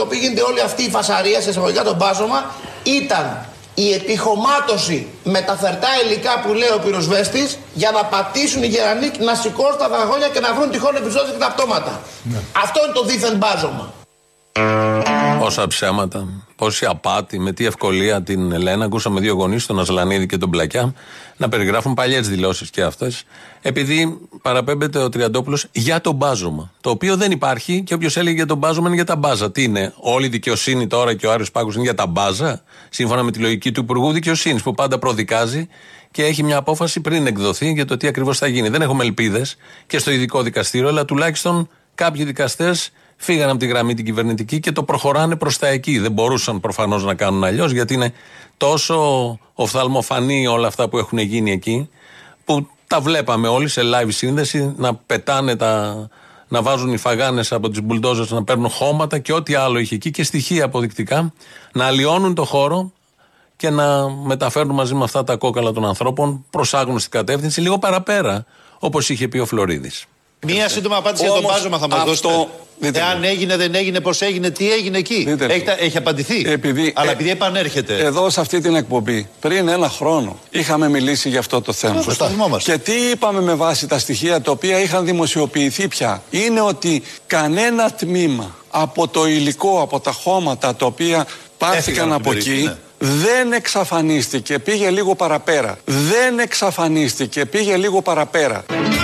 οποίο γίνεται όλη αυτή η φασαρία σε εισαγωγικά το μπάζωμα ήταν η επιχωμάτωση με τα φερτά υλικά που λέει ο πυροσβέστης για να πατήσουν οι γερανοί, να σηκώσουν τα βαγόνια και να βρουν τυχόν επεισόδια και τα πτώματα. Ναι. Αυτό είναι το δίθεν μπάζωμα. Πόσα ψέματα, πόση απάτη, με τι ευκολία την Ελένα. Ακούσαμε δύο γονείς, τον Ασλανίδη και τον Πλακιά, να περιγράφουν παλιές δηλώσεις και αυτές, επειδή παραπέμπεται ο Τριαντόπουλος για το μπάζωμα. Το οποίο δεν υπάρχει και όποιος έλεγε για το μπάζωμα είναι για τα μπάζα. Τι είναι, όλη η δικαιοσύνη τώρα και ο Άρης Πάκος είναι για τα μπάζα, σύμφωνα με τη λογική του Υπουργού Δικαιοσύνης που πάντα προδικάζει και έχει μια απόφαση πριν εκδοθεί για το τι ακριβώς θα γίνει. Δεν έχουμε ελπίδες και στο ειδικό δικαστήριο, αλλά τουλάχιστον κάποιοι δικαστές φύγαν από τη γραμμή την κυβερνητική και το προχωράνε προς τα εκεί. Δεν μπορούσαν προφανώς να κάνουν αλλιώς, γιατί είναι τόσο οφθαλμοφανή όλα αυτά που έχουν γίνει εκεί, που τα βλέπαμε όλοι σε live σύνδεση να πετάνε να βάζουν οι φαγάνες από τις μπουλντόζες, να παίρνουν χώματα και ό,τι άλλο είχε εκεί και στοιχεία αποδεικτικά, να αλλοιώνουν το χώρο και να μεταφέρουν μαζί με αυτά τα κόκαλα των ανθρώπων προς άγνωστη κατεύθυνση, λίγο παραπέρα, όπως είχε πει ο Φλωρίδης. Μία σύντομα απάντηση για τον μπάζωμα θα μας δώσετε. Εάν έγινε, δεν έγινε, πώς έγινε, τι έγινε εκεί. Έχει απαντηθεί. Αλλά επειδή επανέρχεται. Εδώ σε αυτή την εκπομπή, πριν ένα χρόνο, είχαμε μιλήσει για αυτό το θέμα. Και τι είπαμε με βάση τα στοιχεία τα οποία είχαν δημοσιοποιηθεί πια. Είναι ότι κανένα τμήμα από το υλικό, από τα χώματα τα οποία πάρθηκαν από εκεί, δεν εξαφανίστηκε, πήγε λίγο παραπέρα. Δεν εξαφανίστηκε, πήγε λίγο παραπέρα.